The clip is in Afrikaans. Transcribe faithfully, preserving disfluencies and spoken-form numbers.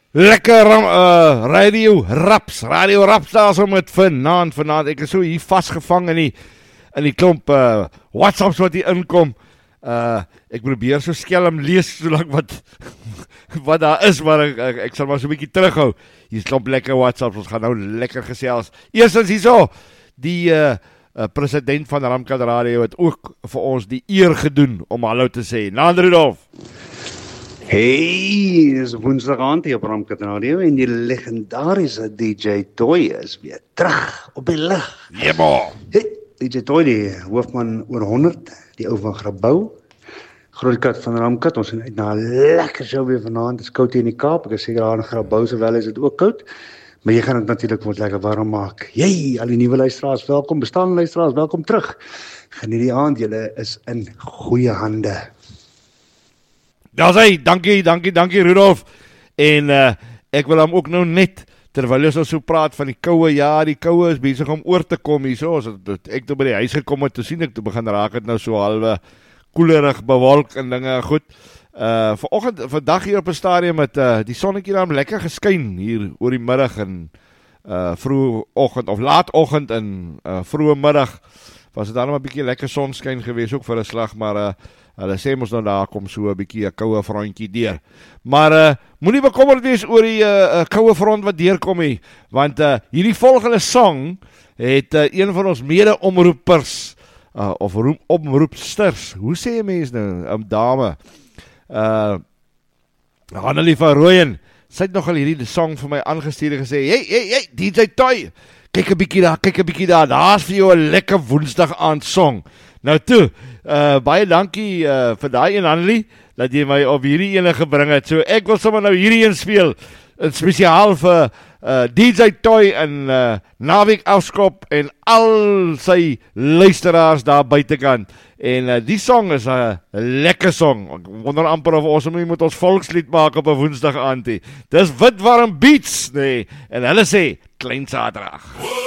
Lekker uh, radio raps, radio raps daar so met vanaand, vanaand, ek is so hier vastgevang in die, in die klomp uh, WhatsApps wat hier inkom, uh, ek probeer so skelm lees, solang wat, wat daar is, maar ek, ek, ek sal maar so 'n bietjie terughou, hier is klomp lekker WhatsApps, ons gaan nou lekker gesels, eerstens hier so, die uh, uh, president van Ramkat Radio het ook vir ons die eer gedoen, om hallo te sê, Naan Rudolf. Hey, is woensdag aand hier op Ramkat Radio en die legendariese D J Toy is weer terug op die lig. Yeah, boy. Hey, D J Toy, die hoofman oor honderd, die ou van Grabouw, Grootkat van Ramkat, ons is uit na 'n lekker show weer vanaand, het is koud hier in die Kaap, ek is seker daar in Grabouw, sowel is dit ook koud, maar jy gaan het natuurlijk wat lekker warm maak. Hey, al die nuwe luisteraars, welkom, bestaande luisteraars, welkom terug. Geniet die aand, julle is in goeie hande. Daar sê, dankie, dankie, dankie Rudolf, en uh, ek wil hom ook nou net, terwyl ons so praat van die koue, ja, die koue is bezig om oor te kom hier, so, as het, ek toe by die huis gekom het, toe sien ek, toe begin raak het nou so halwe koelerig bewolk en dinge goed, uh, vanoggend, vandag hier op 'n stadium het uh, die sonnetjie dan lekker geskyn, hier oor die middag en uh, vroeg oggend, of laat oggend en uh, vroege middag, was het dan nog 'n bietjie lekker sonskyn gewees, ook vir 'n slag, maar uh, hulle sê ons nou daar kom so 'n bietjie 'n koue frontjie deur. Maar uh, moenie bekommerd wees oor die uh, koue front wat deurkom hier, want uh, hierdie volgende song het uh, een van ons mede-omroepers uh, of omroepsters, hoe sê jy mens nou, 'n dame, uh, Annelie van Rooyen, sy het nogal hierdie song vir my aangestuur en gesê, hey, hey, hey, D J Toy, kyk 'n bietjie daar, kyk 'n bietjie daar, daar's vir jou 'n lekker woensdag aand song. Nou toe, uh, baie dankie uh, vir daai een, Annelie, dat jy my op hierdie ene gebring het. So ek wil sommer nou hierdie een speel, spesiaal vir uh, D J Toy en uh, Navik Afskop en al sy luisteraars daar buitekant. En uh, die song is 'n uh, lekker song. Ek wonder amper of ons moet met ons volkslied maak op 'n woensdag aand. Dis Witwarm Beats, nee. En hulle sê, Klein Saterdag.